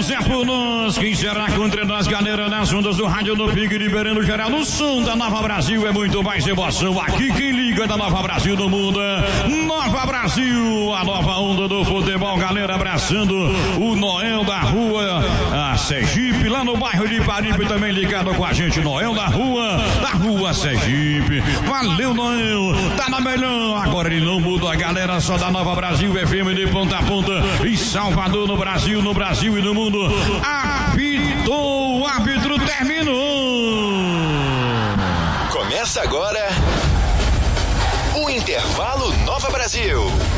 Deus é por nós. Quem será contra nós, galera, nas ondas do rádio do Pig, liberando geral no som da Nova Brasil. É muito mais emoção aqui. Quem liga da Nova Brasil no mundo é Nova Brasil, a nova onda do futebol, galera, abraçando o Noel da Rua, a Sergipe, lá no bairro de Paripe, também ligado com a gente, Noel da Rua Sergipe. Valeu, Noel, tá na melhor. Agora ele não muda, a galera só da Nova Brasil FM de ponta a ponta, em Salvador, no Brasil e no mundo. Apitou, o árbitro terminou. Começa agora o Intervalo Nova Brasil.